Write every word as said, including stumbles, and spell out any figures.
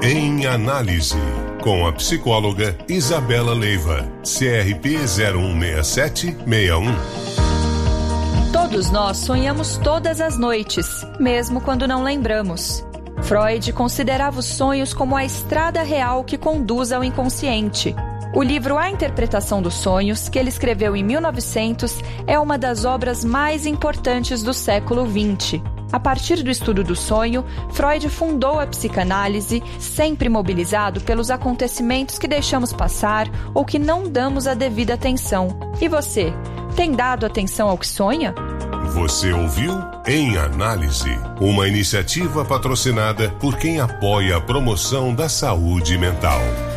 Em Análise, com a psicóloga Isabela Leiva, C R P zero um seis sete seis um. Todos nós sonhamos todas as noites, mesmo quando não lembramos. Freud considerava os sonhos como a estrada real que conduz ao inconsciente. O livro A Interpretação dos Sonhos, que ele escreveu em mil e novecentos, é uma das obras mais importantes do século vinte. A partir do estudo do sonho, Freud fundou a psicanálise, sempre mobilizado pelos acontecimentos que deixamos passar ou que não damos a devida atenção. E você, tem dado atenção ao que sonha? Você ouviu Em Análise, uma iniciativa patrocinada por quem apoia a promoção da saúde mental.